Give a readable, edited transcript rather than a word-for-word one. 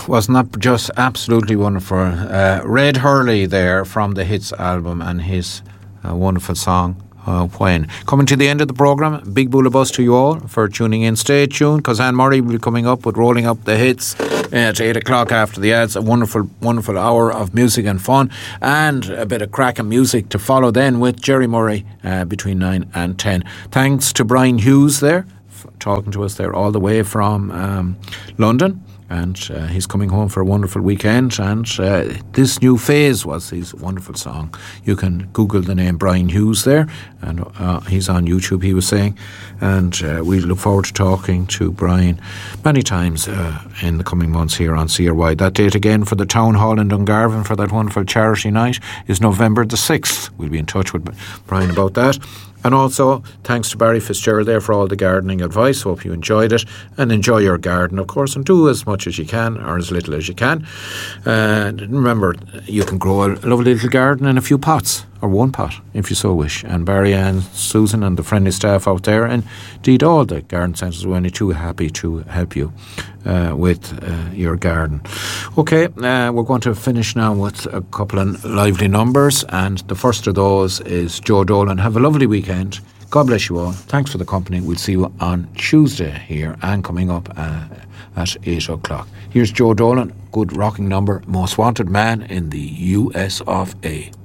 wasn't that just absolutely wonderful? Red Hurley there from the Hits album and his wonderful song, When. Coming to the end of the programme, big bullabus to you all for tuning in. Stay tuned because Anne Murray will be coming up with Rolling Up the Hits at 8 o'clock after the ads. A wonderful, wonderful hour of music and fun, and a bit of cracking music to follow then with Jerry Murray between 9 and 10. Thanks to Brian Hughes there, talking to us there all the way from London. And he's coming home for a wonderful weekend. And This New Phase was his wonderful song. You can Google the name Brian Hughes there. And he's on YouTube, he was saying. And we look forward to talking to Brian many times in the coming months here on CRY. That date again for the Town Hall in Dungarvan for that wonderful charity night is November the 6th. We'll be in touch with Brian about that. And also, thanks to Barry Fitzgerald there for all the gardening advice. Hope you enjoyed it. And enjoy your garden, of course, and do as much as you can, or as little as you can. And remember, you can grow a lovely little garden in a few pots, or one pot, if you so wish. And Barry and Susan and the friendly staff out there, and indeed all the garden centres, are only too happy to help you with your garden. Okay, we're going to finish now with a couple of lively numbers, and the first of those is Joe Dolan. Have a lovely weekend. God bless you all. Thanks for the company. We'll see you on Tuesday here and coming up at 8 o'clock. Here's Joe Dolan, good rocking number, Most Wanted Man in the US of A.